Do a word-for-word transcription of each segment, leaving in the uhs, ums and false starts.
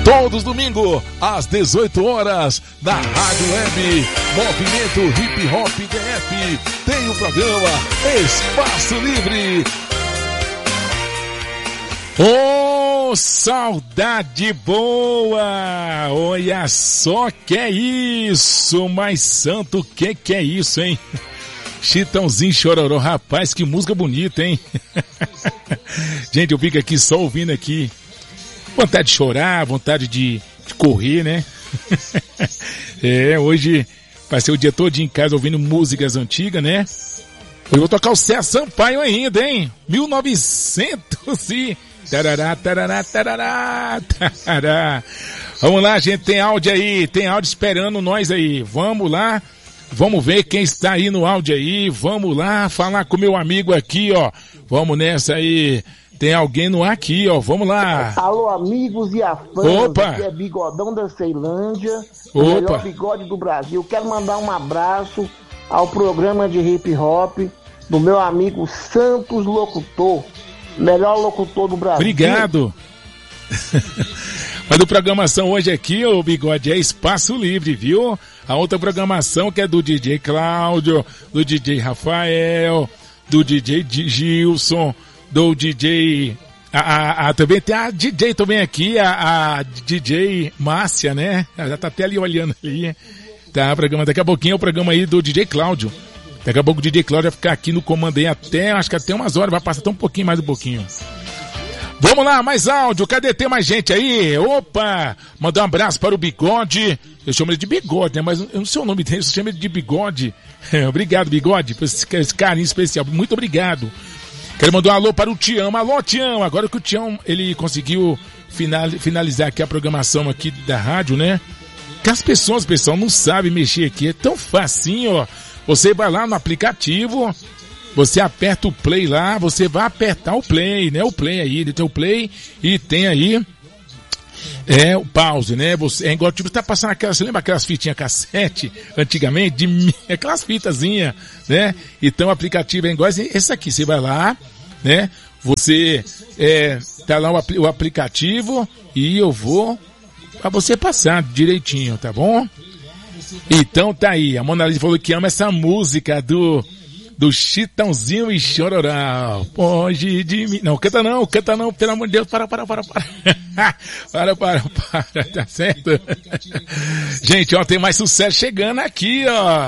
Todos domingos, às dezoito horas, na Rádio Web Movimento Hip Hop D F, tem o programa Espaço Livre. Oh, saudade boa! Olha só que é isso, mas santo, que que é isso, hein? Chitãozinho Chororó, rapaz, que música bonita, hein? Gente, eu fico aqui só ouvindo aqui. Vontade de chorar, vontade de, de correr, né? É, hoje passei o dia todo em casa ouvindo músicas antigas, né? Eu vou tocar o César Sampaio ainda, hein? mil e novecentos e... Tarará, tarará, tarará, tarará. Vamos lá, gente, tem áudio aí, tem áudio esperando nós aí. Vamos lá, vamos ver quem está aí no áudio aí. Vamos lá, falar com meu amigo aqui, ó. Vamos nessa aí. Tem alguém no ar aqui, ó. Vamos lá. Alô, amigos e afãs. Opa. Aqui é Bigodão da Ceilândia. Opa. O melhor bigode do Brasil. Quero mandar um abraço ao programa de hip hop do meu amigo Santos Locutor. Melhor locutor do Brasil. Obrigado. Mas a programação hoje aqui, ô Bigode, é Espaço Livre, viu? A outra programação que é do D J Cláudio, do D J Rafael, do D J Gilson, do D J... A, a, a, também tem a D J também aqui, a, a D J Márcia, né? Ela já tá até ali olhando ali. Tá, o programa, daqui a pouquinho é o programa aí do D J Cláudio. Daqui a pouco o D J Cláudio vai ficar aqui no comando aí até, acho que até umas horas, vai passar até um pouquinho, mais um pouquinho. Vamos lá, mais áudio, cadê? Tem mais gente aí? Opa! Mandar um abraço para o Bigode. Eu chamo ele de Bigode, né? Mas eu não sei o nome dele, eu chamo ele de Bigode. Obrigado, Bigode, por esse, esse carinho especial. Muito obrigado. Quero mandar um alô para o Tião. Alô, Tião. Agora que o Tião, ele conseguiu final, finalizar aqui a programação aqui da rádio, né? Que as pessoas, pessoal, não sabem mexer aqui. É tão facinho, ó. Você vai lá no aplicativo, você aperta o play lá, você vai apertar o play, né? O play aí, tem o play e tem aí é o pause, né? Você, é igual, tipo, tá passando aquelas, você lembra aquelas fitinhas cassete, antigamente, de aquelas fitazinhas, né? Então o aplicativo é igual esse aqui, você vai lá, né? Você, é, tá lá o, o aplicativo e eu vou pra você passar direitinho, tá bom? Então tá aí, a Mona Lisa falou que ama essa música do, do Chitãozinho e Chororó. Pode de mim. Não, canta não, canta não, pelo amor de Deus, para, para, para, para. para, para, para, tá certo? Gente, ó, tem mais sucesso chegando aqui, ó.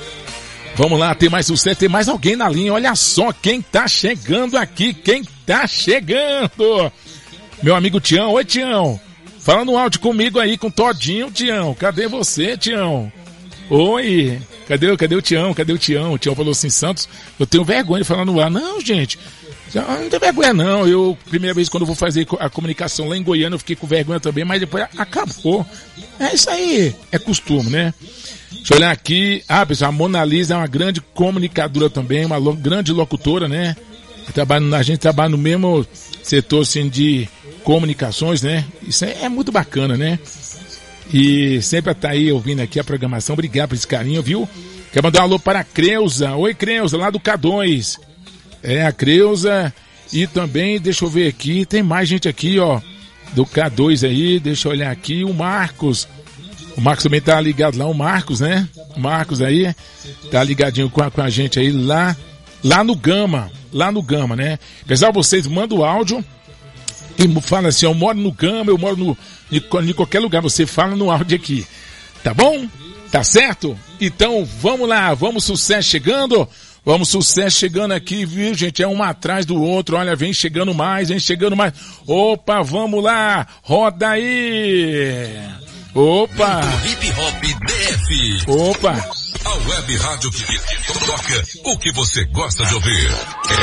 Vamos lá, tem mais sucesso, tem mais alguém na linha. Olha só quem tá chegando aqui, quem tá chegando. Meu amigo Tião, oi Tião. Fala no áudio comigo aí, com Todinho, Tião. Cadê você, Tião? Oi. Cadê, cadê o Tião? Cadê o Tião? O Tião falou assim, Santos, eu tenho vergonha de falar no ar. Não, gente, não tem vergonha não. Eu, primeira vez quando eu vou fazer a comunicação lá em Goiânia, eu fiquei com vergonha também, mas depois acabou. É isso aí, é costume, né? Deixa eu olhar aqui. Ah, pessoal, a Mona Lisa é uma grande comunicadora também, uma lo, grande locutora, né? Trabalha, a gente trabalha no mesmo setor, assim, de comunicações, né? Isso é, é muito bacana, né? E sempre tá aí ouvindo aqui a programação. Obrigado por esse carinho, viu? Quero mandar um alô para a Creuza. Oi, Creuza, lá do K dois. É, a Creuza. E também, deixa eu ver aqui, tem mais gente aqui, ó, do K dois aí. Deixa eu olhar aqui, o Marcos. O Marcos também tá ligado lá, o Marcos, né? O Marcos aí tá ligadinho com a, com a gente aí lá, lá no Gama. Lá no Gama, né? Pessoal, vocês mandam o áudio e fala assim, eu moro no Gama, eu moro no, em, em qualquer lugar, você fala no áudio aqui, tá bom? Tá certo? Então, vamos lá, vamos sucesso chegando, vamos sucesso chegando aqui, viu, gente? É um atrás do outro, olha, vem chegando mais, vem chegando mais, opa, vamos lá, roda aí, opa, Hip Hop D F, opa, a web rádio que toca o que você gosta de ouvir.